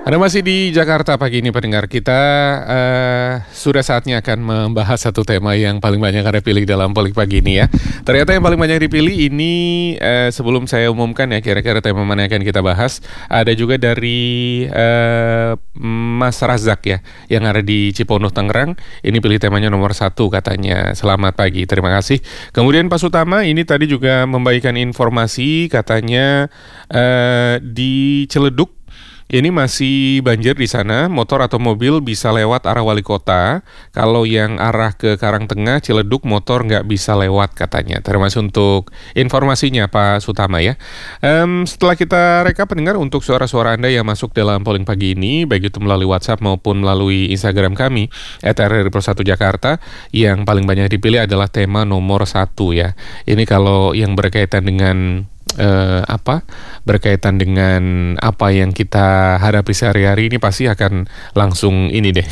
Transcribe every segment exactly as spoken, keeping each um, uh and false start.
Anda masih di Jakarta pagi ini pendengar kita, eh, sudah saatnya akan membahas satu tema yang paling banyak Anda pilih dalam Polik pagi ini ya. Ternyata yang paling banyak dipilih ini, eh, sebelum saya umumkan ya kira-kira tema mana yang akan kita bahas, ada juga dari eh, Mas Razak ya, yang ada di Cipondoh Tangerang. Ini pilih temanya nomor satu katanya. Selamat pagi, terima kasih. Kemudian Pak Sutama ini tadi juga membagikan informasi katanya eh, di Ciledug ini masih banjir di sana, motor atau mobil bisa lewat arah wali kota. Kalau yang arah ke Karangtengah, Ciledug, motor nggak bisa lewat katanya. Terima kasih untuk informasinya Pak Sutama ya. Em, setelah kita reka pendengar untuk suara-suara Anda yang masuk dalam polling pagi ini, baik itu melalui WhatsApp maupun melalui Instagram kami, et er er i plus satu Jakarta, yang paling banyak dipilih adalah tema nomor satu ya. Ini kalau yang berkaitan dengan Eh, apa berkaitan dengan apa yang kita hadapi sehari-hari ini pasti akan langsung ini deh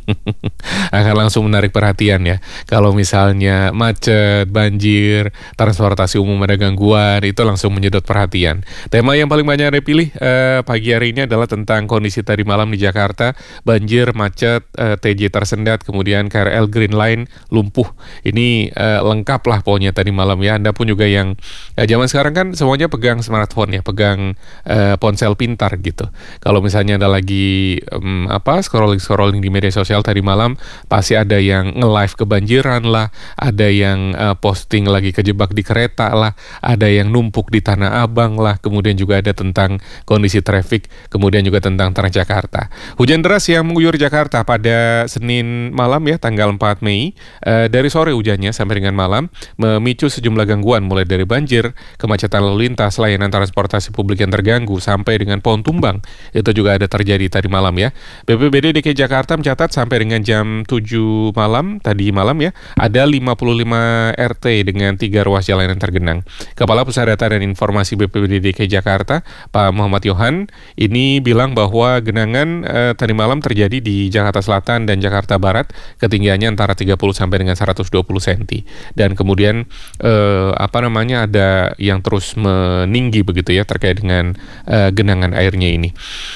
akan langsung menarik perhatian ya. Kalau misalnya macet, banjir, transportasi umum ada gangguan, itu langsung menyedot perhatian. Tema yang paling banyak dipilih eh, pagi hari ini adalah tentang kondisi tadi malam di Jakarta, banjir, macet, eh, T J tersendat, kemudian K R L Green Line lumpuh. Ini eh, lengkap lah pokoknya tadi malam ya. Anda pun juga yang eh, zaman sekarang kan semuanya pegang smartphone ya, pegang uh, ponsel pintar gitu. Kalau misalnya ada lagi um, apa scrolling-scrolling di media sosial tadi malam, pasti ada yang nge-live kebanjiran lah, ada yang uh, posting lagi kejebak di kereta lah, ada yang numpuk di Tanah Abang lah, kemudian juga ada tentang kondisi traffic, kemudian juga tentang Transjakarta. Hujan deras yang mengguyur Jakarta pada Senin malam ya, tanggal empat Mei, uh, dari sore hujannya sampai dengan malam, memicu sejumlah gangguan mulai dari banjir, kemacetan lalu lintas, layanan transportasi publik yang terganggu, sampai dengan pohon tumbang. Itu juga ada terjadi tadi malam ya. B P B D D K I Jakarta mencatat sampai dengan jam tujuh malam, tadi malam ya, ada lima puluh lima R T dengan tiga ruas jalan yang tergenang. Kepala Pusat Data dan Informasi B P B D D K I Jakarta, Pak Muhammad Yohan, ini bilang bahwa genangan eh, tadi malam terjadi di Jakarta Selatan dan Jakarta Barat, ketinggiannya antara tiga puluh sampai dengan seratus dua puluh sentimeter. Dan kemudian eh, apa namanya ada yang terus meninggi begitu ya terkait dengan uh, genangan airnya ini.